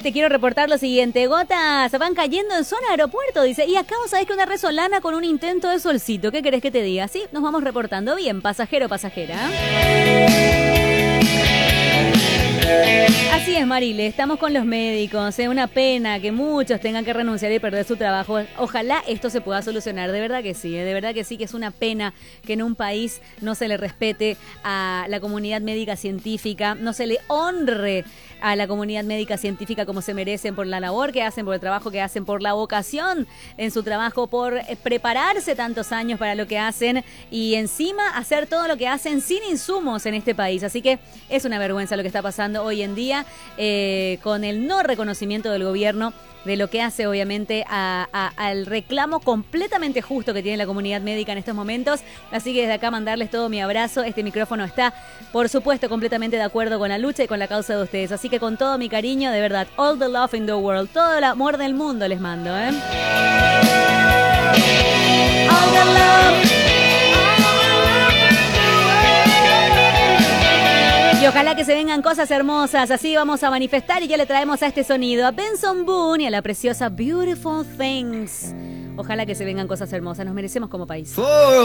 te quiero reportar lo siguiente. Gotas van cayendo en zona aeropuerto, dice. Y acá vos sabés que una resolana con un intento de solcito. ¿Qué querés que te diga? Sí, nos vamos reportando bien, pasajero, pasajera. Así es, Marile, estamos con los médicos. Es una pena que muchos tengan que renunciar y perder su trabajo. Ojalá esto se pueda solucionar, de verdad que sí, de verdad que sí, que es una pena que en un país no se le respete a la comunidad médica científica, no se le honre a la comunidad médica científica como se merecen por la labor que hacen, por el trabajo que hacen, por la vocación en su trabajo, por prepararse tantos años para lo que hacen y encima hacer todo lo que hacen sin insumos en este país. Así que es una vergüenza lo que está pasando hoy en día con el no reconocimiento del gobierno de lo que hace obviamente al reclamo completamente justo que tiene la comunidad médica en estos momentos. Así que desde acá mandarles todo mi abrazo. Este micrófono está, por supuesto, completamente de acuerdo con la lucha y con la causa de ustedes. Así que con todo mi cariño, de verdad, all the love in the world, todo el amor del mundo les mando, All the love. Y ojalá que se vengan cosas hermosas, así vamos a manifestar y ya le traemos a este sonido a Benson Boone y a la preciosa Beautiful Things. Ojalá que se vengan cosas hermosas, nos merecemos como país.